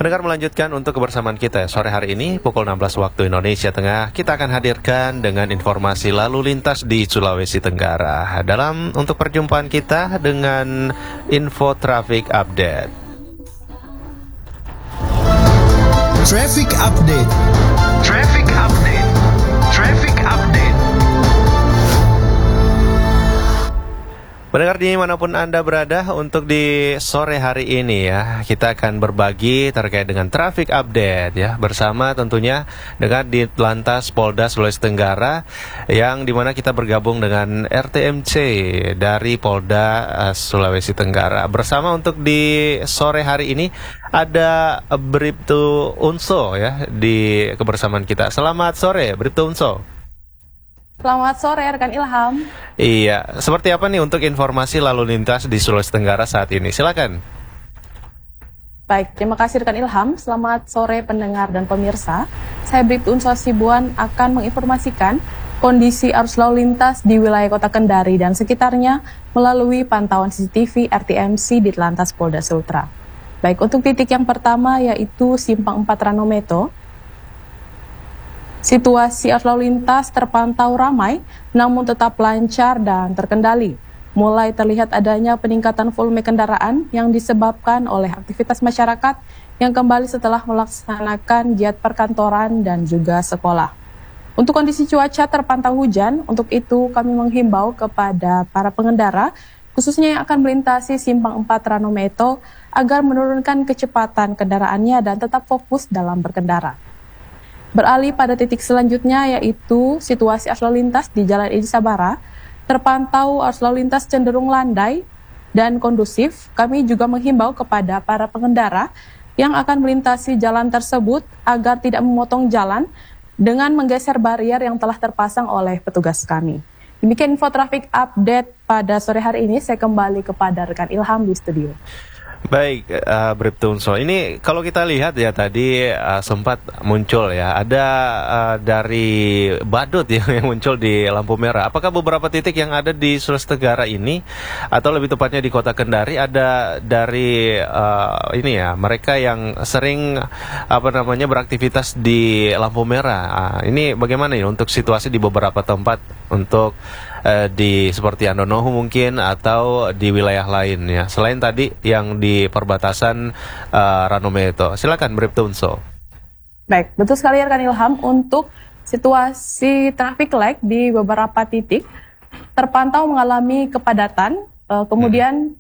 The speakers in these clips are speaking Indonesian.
Pendengar, melanjutkan untuk kebersamaan kita sore hari ini pukul 16 waktu Indonesia Tengah. Kita akan hadirkan dengan informasi lalu lintas di Sulawesi Tenggara untuk perjumpaan kita dengan info traffic update. Traffic update. Traffic update. Traffic update. Pendengar dimanapun Anda berada, untuk di sore hari ini ya, kita akan berbagi terkait dengan traffic update ya, bersama tentunya dengan Ditlantas Polda Sulawesi Tenggara, yang dimana kita bergabung dengan RTMC dari Polda Sulawesi Tenggara. Bersama untuk di sore hari ini ada Bribtu Unso ya di kebersamaan kita. Selamat sore Bribtu Unso. Selamat sore rekan Ilham. Iya, seperti apa nih untuk informasi lalu lintas di Sulawesi Tenggara saat ini? Silakan. Baik, terima kasih rekan Ilham. Selamat sore pendengar dan pemirsa. Saya Bribtu Unso Sibuan akan menginformasikan kondisi arus lalu lintas di wilayah Kota Kendari dan sekitarnya melalui pantauan CCTV RTMC Ditlantas Polda Sultra. Baik, untuk titik yang pertama yaitu Simpang 4 Ranometo. Situasi arus lalu lintas terpantau ramai, namun tetap lancar dan terkendali. Mulai terlihat adanya peningkatan volume kendaraan yang disebabkan oleh aktivitas masyarakat yang kembali setelah melaksanakan giat perkantoran dan juga sekolah. Untuk kondisi cuaca terpantau hujan, untuk itu kami menghimbau kepada para pengendara, khususnya yang akan melintasi Simpang 4 Ranometo, agar menurunkan kecepatan kendaraannya dan tetap fokus dalam berkendara. Beralih pada titik selanjutnya yaitu situasi arus lalu lintas di Jalan Edi Sabara. Terpantau arus lalu lintas cenderung landai dan kondusif. Kami juga menghimbau kepada para pengendara yang akan melintasi jalan tersebut agar tidak memotong jalan dengan menggeser barier yang telah terpasang oleh petugas kami. Demikian info traffic update pada sore hari ini. Saya kembali kepada rekan Ilham di studio. Baik, Bribtu Unso. Ini kalau kita lihat ya tadi sempat muncul ya, ada dari badut yang muncul di lampu merah. Apakah beberapa titik yang ada di Sulawesi Tenggara ini, atau lebih tepatnya di Kota Kendari, ada dari ini ya, mereka yang sering beraktivitas di lampu merah. Ini bagaimana ya untuk situasi di beberapa tempat untuk di seperti Andonohu mungkin atau di wilayah lain ya, selain tadi yang di perbatasan Ranometo. Silakan Bribtu Unso. Baik, betul sekali rekan Ilham. Untuk situasi traffic light di beberapa titik terpantau mengalami kepadatan. Kemudian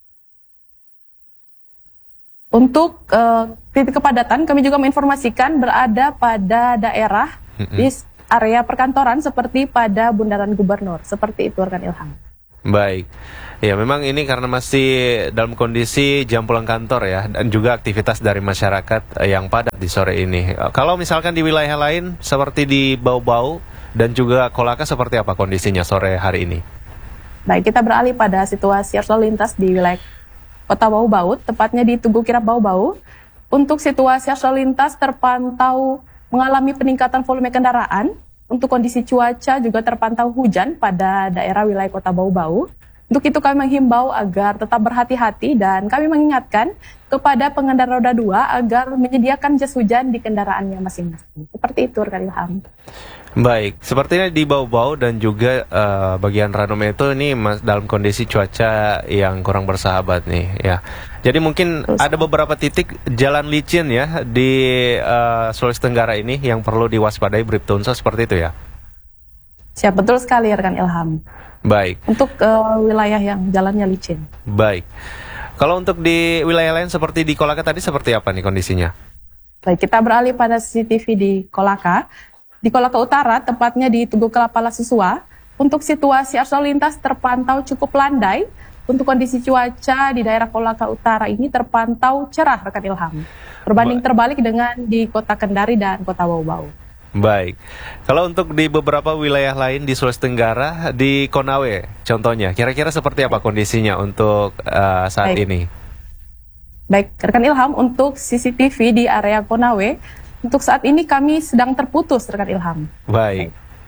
untuk titik kepadatan kami juga menginformasikan berada pada daerah di area perkantoran seperti pada Bundaran Gubernur. Seperti itu rekan Ilham. Baik. Ya, memang ini karena masih dalam kondisi jam pulang kantor ya, dan juga aktivitas dari masyarakat yang padat di sore ini. Kalau misalkan di wilayah lain seperti di Bau-Bau dan juga Kolaka, seperti apa kondisinya sore hari ini? Baik, kita beralih pada situasi arus lalu lintas di wilayah Kota Bau-Bau, tepatnya di Tugu Kirap Bau-Bau. Untuk situasi arus lalu lintas terpantau mengalami peningkatan volume kendaraan. Untuk kondisi cuaca juga terpantau hujan pada daerah wilayah Kota Bau-Bau. Untuk itu kami menghimbau agar tetap berhati-hati dan kami mengingatkan kepada pengendara roda 2 agar menyediakan jas hujan di kendaraannya masing-masing. Seperti itu rekan Ilham. Baik, sepertinya di Bau-Bau dan juga bagian Ranometo ini dalam kondisi cuaca yang kurang bersahabat nih ya. Jadi mungkin ada beberapa titik jalan licin ya di Sulawesi Tenggara ini yang perlu diwaspadai Bribtu Unso, seperti itu ya. Siap, betul sekali rekan Ilham. Baik. Untuk wilayah yang jalannya licin. Baik. Kalau untuk di wilayah lain seperti di Kolaka tadi, seperti apa nih kondisinya? Baik, kita beralih pada CCTV di Kolaka. Di Kolaka Utara, tepatnya di Tugu Kelapa Lasusua, untuk situasi arus lalu lintas terpantau cukup landai. Untuk kondisi cuaca di daerah Kolaka Utara ini terpantau cerah rekan Ilham. Berbanding terbalik dengan di Kota Kendari dan Kota Bau-Bau. Baik. Kalau untuk di beberapa wilayah lain di Sulawesi Tenggara, di Konawe contohnya, kira-kira seperti apa kondisinya untuk saat ini? Baik, rekan Ilham, untuk CCTV di area Konawe, untuk saat ini kami sedang terputus rekan Ilham. Baik.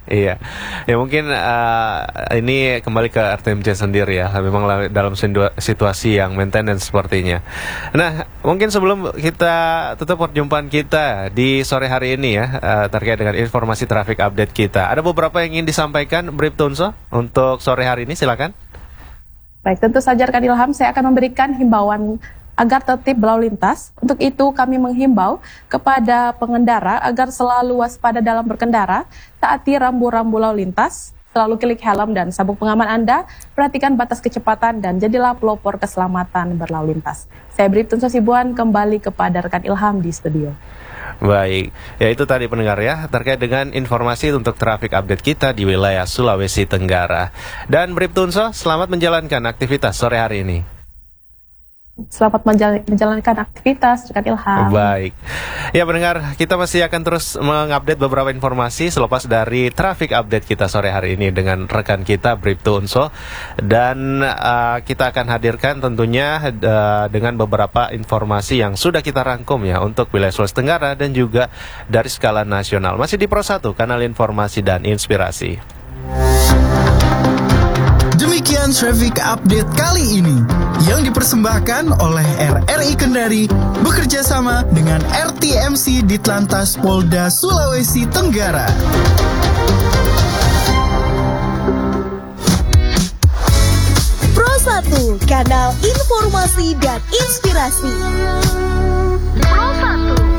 Iya, ya mungkin ini kembali ke RTMC sendiri ya. Memang dalam situasi yang maintenance sepertinya. Nah, mungkin sebelum kita tutup perjumpaan kita di sore hari ini ya, terkait dengan informasi traffic update kita, ada beberapa yang ingin disampaikan, Bribtu Unso, untuk sore hari ini, silakan. Baik, tentu saja rekan Ilham, saya akan memberikan himbauan agar tertib berlalu lintas. Untuk itu kami menghimbau kepada pengendara agar selalu waspada dalam berkendara, taati rambu-rambu lalu lintas, selalu klik helm dan sabuk pengaman Anda, perhatikan batas kecepatan dan jadilah pelopor keselamatan berlalu lintas. Saya Bribtu Sosibuan, kembali kepada rekan Ilham di studio. Baik, ya itu tadi pendengar ya, terkait dengan informasi untuk traffic update kita di wilayah Sulawesi Tenggara. Dan Bribtu Unso, selamat menjalankan aktivitas sore hari ini. Selamat menjalankan aktivitas rekan Ilham. Baik. Ya pendengar, kita masih akan terus mengupdate beberapa informasi selepas dari traffic update kita sore hari ini dengan rekan kita Bribtu Unso. Dan kita akan hadirkan tentunya dengan beberapa informasi yang sudah kita rangkum ya untuk wilayah Sulawesi Tenggara dan juga dari skala nasional. Masih di Pro 1, kanal informasi dan inspirasi. Demikian traffic update kali ini yang dipersembahkan oleh RRI Kendari bekerja sama dengan RTMC Ditlantas Polda Sulawesi Tenggara. Pro 1, kanal informasi dan inspirasi. Pro 1.